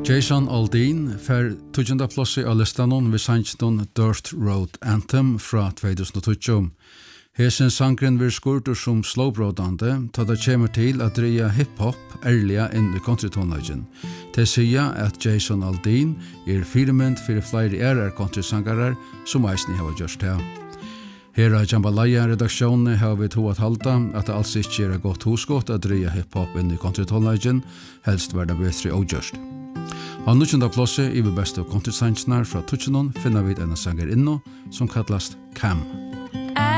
Jason Aldean fer 20. plossi av listanon ved sangen Dirt Road Anthem fra 2020. Hesen sangren vir skurtur som slowbrodande, ta det kommer til at dreia hip-hop ærliga inn i countrytonlagen. Det sier at Jason Aldean firmynd for flere ærer countrysangarar som eisni hava gjørst her. Her av Jambalaya-redaksjonen har vi to at halda at det alls ikke er godt hosgått at dreia hip-hop inn i countrytonlagen, helst verda bedre og gjørst. Av 19. plossi i vi beste countrysangsnar fra Tutsinon finner vi en sanger inno som kallast Cam.